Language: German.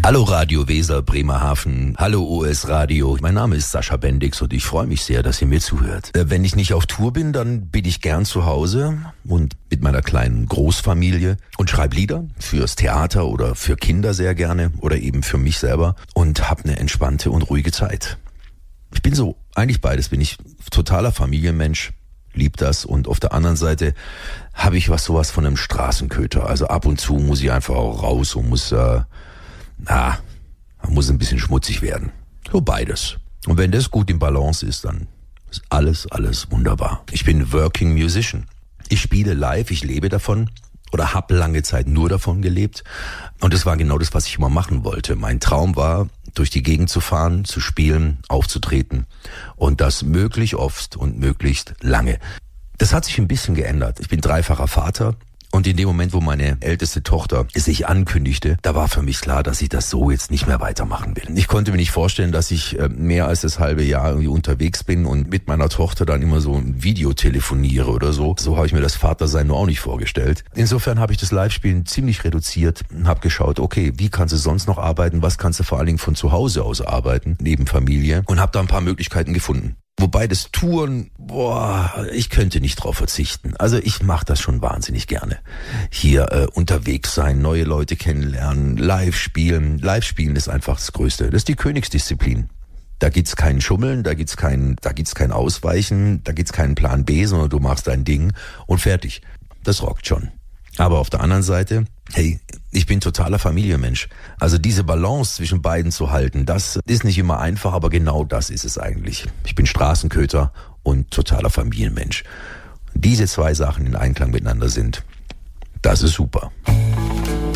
Hallo Radio Weser, Bremerhaven, hallo OS Radio. Mein Name ist Sascha Bendix und ich freue mich sehr, dass ihr mir zuhört. Wenn ich nicht auf Tour bin, dann bin ich gern zu Hause und mit meiner kleinen Großfamilie und schreibe Lieder fürs Theater oder für Kinder sehr gerne oder eben für mich selber und habe eine entspannte und ruhige Zeit. Ich bin so, eigentlich beides, bin ich totaler Familienmensch, lieb das, und auf der anderen Seite habe ich sowas von einem Straßenköter. Also ab und zu muss ich einfach auch raus und muss muss ein bisschen schmutzig werden. So beides. Und wenn das gut im Balance ist, dann ist alles wunderbar. Ich bin Working Musician. Ich spiele live, ich lebe davon oder habe lange Zeit nur davon gelebt. Und das war genau das, was ich immer machen wollte. Mein Traum war, durch die Gegend zu fahren, zu spielen, aufzutreten. Und das möglichst oft und möglichst lange. Das hat sich ein bisschen geändert. Ich bin dreifacher Vater. Und in dem Moment, wo meine älteste Tochter sich ankündigte, da war für mich klar, dass ich das so jetzt nicht mehr weitermachen will. Ich konnte mir nicht vorstellen, dass ich mehr als das halbe Jahr irgendwie unterwegs bin und mit meiner Tochter dann immer so ein Video telefoniere oder so. So habe ich mir das Vatersein nur auch nicht vorgestellt. Insofern habe ich das Live-Spielen ziemlich reduziert und habe geschaut, okay, wie kannst du sonst noch arbeiten? Was kannst du vor allen Dingen von zu Hause aus arbeiten, neben Familie? Und habe da ein paar Möglichkeiten gefunden. Wobei das Touren, ich könnte nicht drauf verzichten. Also ich mache das schon wahnsinnig gerne. Hier unterwegs sein, neue Leute kennenlernen, live spielen. Live spielen ist einfach das Größte. Das ist die Königsdisziplin. Da gibt's kein Schummeln, da gibt's kein Ausweichen, da gibt's keinen Plan B, sondern du machst dein Ding und fertig. Das rockt schon. Aber auf der anderen Seite, hey, ich bin totaler Familienmensch. Also diese Balance zwischen beiden zu halten, das ist nicht immer einfach, aber genau das ist es eigentlich. Ich bin Straßenköter und totaler Familienmensch. Diese zwei Sachen in Einklang miteinander sind, das ist super.